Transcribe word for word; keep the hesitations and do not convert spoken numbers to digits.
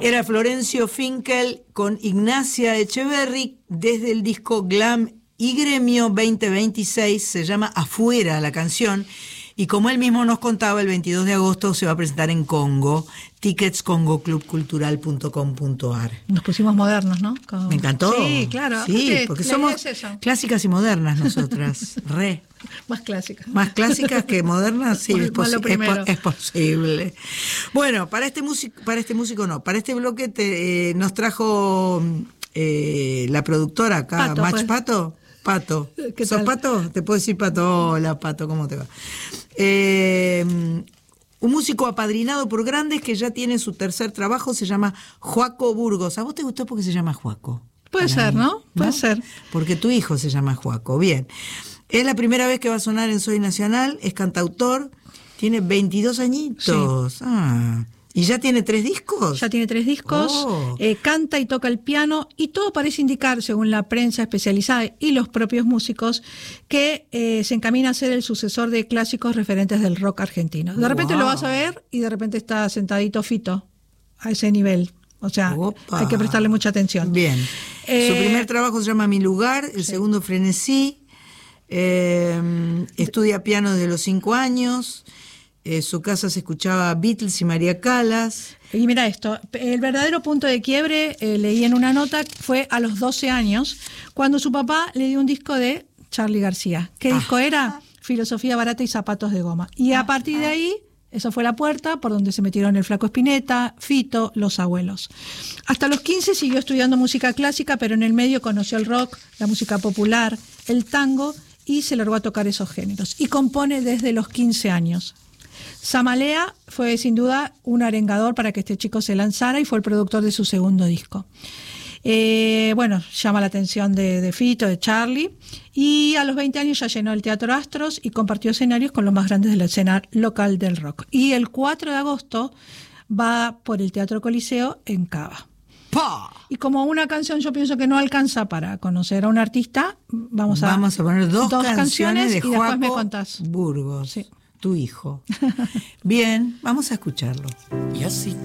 Era Florencio Finkel con Ignacia Echeverry desde el disco Glam y Gremio veinte veintiséis, se llama Afuera la canción, y como él mismo nos contaba, el veintidós de agosto se va a presentar en Congo, tickets congo club cultural punto com punto a r. Nos pusimos modernos, ¿no? Como... Me encantó. Sí, claro. Sí, Porque porque somos clásicas y modernas nosotras, re. Más clásicas. Más clásicas que modernas, sí, es, posi- es, po- es posible. Bueno, para este músico, para este músico no, para este bloque te, eh, nos trajo eh, la productora acá, Pato, Match pues. Pato. Pato. ¿Qué ¿Sos tal? Pato? Te puedo decir Pato. Hola, Pato, ¿cómo te va? Eh, un músico apadrinado por grandes que ya tiene su tercer trabajo, se llama Joaco Burgos. ¿A vos te gustó porque se llama Joaco? Puede Para ser, mí, ¿no? Puede ¿no? ser. Porque tu hijo se llama Joaco. Bien. Es la primera vez que va a sonar en Soy Nacional, es cantautor, tiene veintidós añitos. Sí. Ah. ¿Y ya tiene tres discos? Ya tiene tres discos, Oh. eh, canta y toca el piano, y todo parece indicar, según la prensa especializada y los propios músicos, que eh, se encamina a ser el sucesor de clásicos referentes del rock argentino. De repente Wow. lo vas a ver y de repente está sentadito Fito a ese nivel. O sea, Opa. hay que prestarle mucha atención. Bien. Eh, Su primer trabajo se llama Mi Lugar, el sí. segundo Frenesí. Eh, estudia piano desde los cinco años. En su casa se escuchaba Beatles y María Callas. Y mira esto, el verdadero punto de quiebre, eh, leí en una nota, fue a los doce años, cuando su papá le dio un disco de Charly García. ¿Qué Ah. disco era? Filosofía barata y zapatos de goma. Y a partir de ahí, esa fue la puerta por donde se metieron el Flaco Spinetta, Fito, los abuelos. Hasta los quince siguió estudiando música clásica, pero en el medio conoció el rock, la música popular, el tango, y se largó a tocar esos géneros. Y compone desde los quince años. Samalea fue sin duda un arengador para que este chico se lanzara y fue el productor de su segundo disco. Eh, bueno, llama la atención de, de Fito, de Charly, y a los veinte años ya llenó el Teatro Astros y compartió escenarios con los más grandes de la escena local del rock. Y el cuatro de agosto va por el Teatro Coliseo en Cava. ¡Pah! Y como una canción yo pienso que no alcanza para conocer a un artista, vamos a, Vamos a poner dos, dos canciones, canciones de y después Joaco me contás. Burgos, Sí. tu hijo. Bien, vamos a escucharlo. Y así